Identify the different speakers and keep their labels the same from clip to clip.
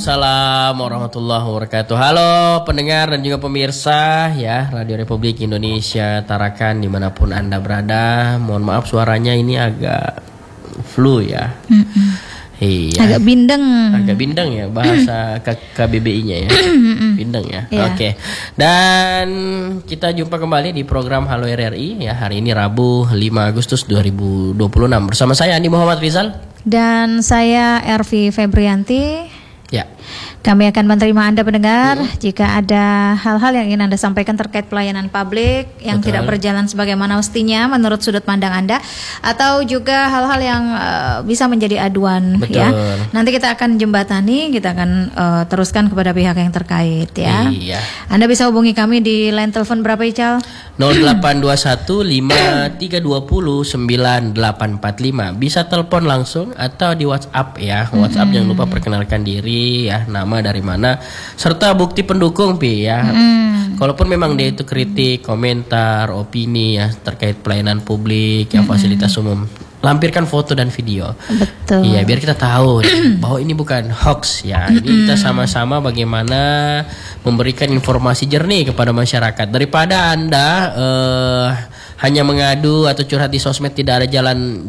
Speaker 1: Waalaikumsalam warahmatullahi wabarakatuh. Halo pendengar dan juga pemirsa ya Radio Republik Indonesia Tarakan dimanapun Anda berada. Mohon maaf suaranya ini agak flu ya. Iya.
Speaker 2: Agak bindeng
Speaker 1: ya bahasa KBBI-nya ya. Bindeng ya. Oke. Dan kita jumpa kembali di program Halo RRI ya. Hari ini Rabu 5 Agustus 2026 bersama saya Andi Muhammad Rizal
Speaker 2: dan saya Ervi Febrianti.
Speaker 1: Ya.
Speaker 2: Kami akan menerima Anda pendengar jika ada hal-hal yang ingin Anda sampaikan terkait pelayanan publik yang tidak berjalan sebagaimana mestinya menurut sudut pandang Anda, atau juga hal-hal yang bisa menjadi aduan. Ya. Nanti kita akan jembatani, kita akan teruskan kepada pihak yang terkait ya.
Speaker 1: Iya.
Speaker 2: Anda bisa hubungi kami di line telepon berapa Ical?
Speaker 1: 0821 5320 9845. Bisa telepon langsung atau di WhatsApp ya. WhatsApp jangan lupa perkenalkan diri ya, nama dari mana serta bukti pendukung ya. Kalaupun memang dia itu kritik, komentar, opini ya terkait pelayanan publik ya, fasilitas umum, lampirkan foto dan video.
Speaker 2: Betul.
Speaker 1: Iya, biar kita tahu bahwa ini bukan hoax ya. Ini kita sama-sama bagaimana memberikan informasi jernih kepada masyarakat daripada Anda hanya mengadu atau curhat di sosmed, tidak ada jalan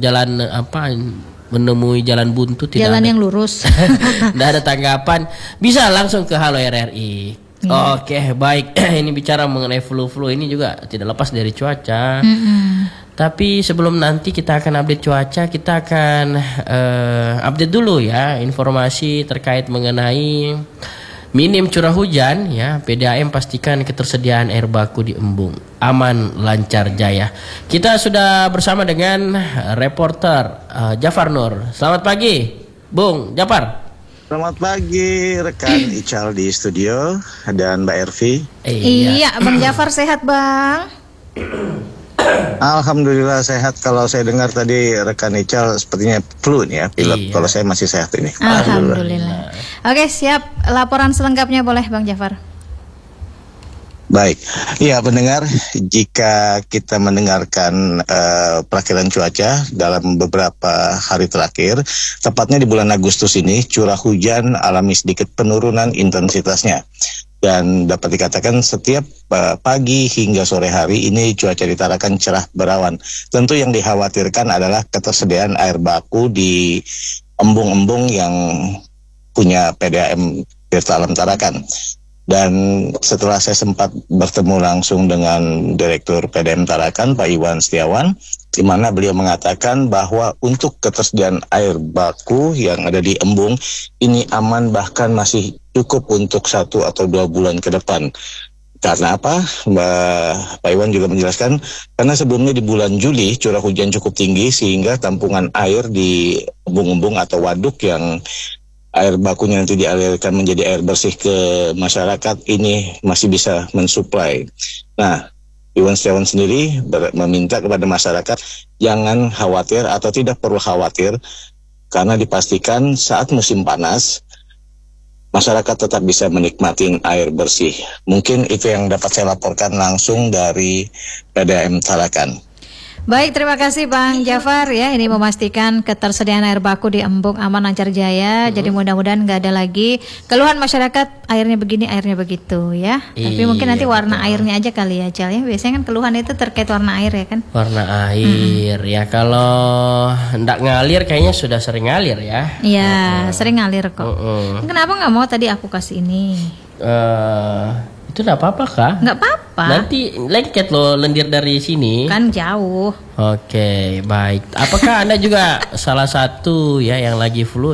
Speaker 1: menemui jalan buntu, tidak
Speaker 2: jalan
Speaker 1: ada,
Speaker 2: yang lurus.
Speaker 1: tidak ada tanggapan, bisa langsung ke Halo RRI. Oke, baik. Ini bicara mengenai flu ini juga tidak lepas dari cuaca. Tapi sebelum nanti kita akan update cuaca, kita akan update dulu ya informasi terkait mengenai minim curah hujan ya. PDAM pastikan ketersediaan air baku di embung aman lancar jaya. Kita sudah bersama dengan reporter Jafar Nur. Selamat pagi, Bung Jafar.
Speaker 3: Selamat pagi rekan Ical di studio dan Mbak Ervi.
Speaker 2: Iya, Bang Jafar sehat Bang?
Speaker 3: Alhamdulillah sehat. Kalau saya dengar tadi rekan Ical sepertinya flu nih ya, pilek. Kalau saya masih sehat ini.
Speaker 2: Alhamdulillah. Oke, siap. Laporan selengkapnya boleh Bang Jafar.
Speaker 3: Baik, ya pendengar, jika kita mendengarkan perakilan cuaca dalam beberapa hari terakhir, tepatnya di bulan Agustus ini, curah hujan alami sedikit penurunan intensitasnya. Dan dapat dikatakan setiap pagi hingga sore hari ini cuaca di Tarakan cerah berawan. Tentu yang dikhawatirkan adalah ketersediaan air baku di embung-embung yang punya PDAM Tirta Alam Tarakan. Dan setelah saya sempat bertemu langsung dengan Direktur PDAM Tarakan, Pak Iwan Setiawan, di mana beliau mengatakan bahwa untuk ketersediaan air baku yang ada di embung ini aman, bahkan masih cukup untuk 1 atau 2 bulan ke depan. Karena apa? Pak Iwan juga menjelaskan, karena sebelumnya di bulan Juli curah hujan cukup tinggi sehingga tampungan air di embung-embung atau waduk yang air bakunya nanti dialirkan menjadi air bersih ke masyarakat ini masih bisa mensuplai. Nah, Iwan Setiawan sendiri meminta kepada masyarakat jangan khawatir atau tidak perlu khawatir, karena dipastikan saat musim panas masyarakat tetap bisa menikmati air bersih. Mungkin itu yang dapat saya laporkan langsung dari PDAM Tarakan.
Speaker 2: Baik, terima kasih Bang Jafar ya. Ini memastikan ketersediaan air baku di embung aman lancar jaya. Jadi mudah-mudahan nggak ada lagi keluhan masyarakat airnya begini, airnya begitu ya. Tapi mungkin nanti warna airnya aja kali ya, Cal ya. Biasanya kan keluhan itu terkait warna air ya kan.
Speaker 1: Warna air ya, kalau ndak ngalir kayaknya sudah sering ngalir ya.
Speaker 2: Iya, sering ngalir kok. Kenapa nggak mau tadi aku kasih ini?
Speaker 1: Itu enggak apa-apa kah?
Speaker 2: Enggak apa-apa.
Speaker 1: Nanti lengket loh lendir dari sini.
Speaker 2: Kan jauh.
Speaker 1: Oke, baik. Apakah Anda juga salah satu ya yang lagi flu?